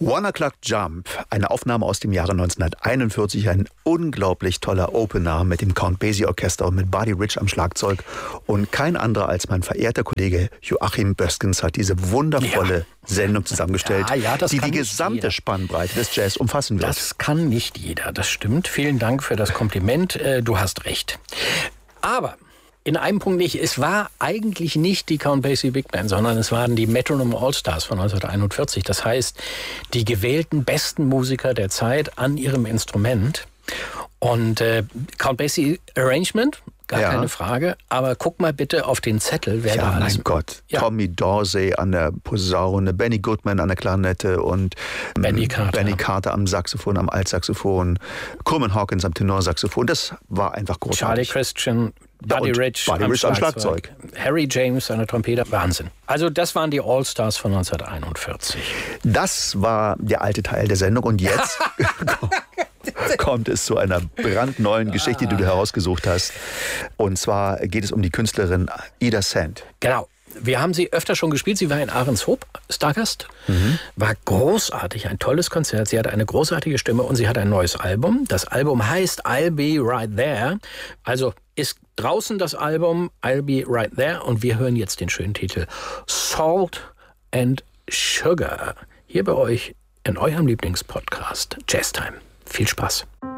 One O'Clock Jump, eine Aufnahme aus dem Jahre 1941, ein unglaublich toller Opener mit dem Count Basie Orchester und mit Buddy Rich am Schlagzeug. Und kein anderer als mein verehrter Kollege Joachim Böskens hat diese wundervolle Sendung zusammengestellt, die die gesamte Spannbreite des Jazz umfassen wird. Das kann nicht jeder, das stimmt. Vielen Dank für das Kompliment, du hast recht. Aber in einem Punkt nicht. Es war eigentlich nicht die Count Basie Big Band, sondern es waren die Metronome All-Stars von 1941. Das heißt, die gewählten besten Musiker der Zeit an ihrem Instrument. Und Count Basie Arrangement, gar keine Frage. Aber guck mal bitte auf den Zettel, wer da alles... Mein Gott. Ja. Tommy Dorsey an der Posaune, Benny Goodman an der Klarinette und Benny Carter am Saxophon, am Altsaxophon, Coleman Hawkins am Tenorsaxophon. Das war einfach großartig. Charlie Christian, Buddy Rich am Schlagzeug. Harry James an der Trompete. Wahnsinn. Also das waren die All-Stars von 1941. Das war der alte Teil der Sendung und jetzt kommt es zu einer brandneuen Geschichte, die du herausgesucht hast. Und zwar geht es um die Künstlerin Ida Sand. Genau. Wir haben sie öfter schon gespielt. Sie war in Ahrenshoop Stargast. War großartig, ein tolles Konzert. Sie hatte eine großartige Stimme und sie hat ein neues Album. Das Album heißt I'll Be Right There. Also ist draußen das Album I'll Be Right There und wir hören jetzt den schönen Titel Salt and Sugar. Hier bei euch in eurem Lieblingspodcast Jazz Time. Viel Spaß.